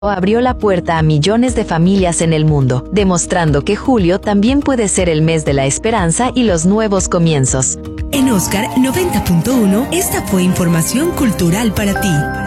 abrió la puerta a millones de familias en el mundo, demostrando que julio también puede ser el mes de la esperanza y los nuevos comienzos. En Oscar 90.1, esta fue información cultural para ti.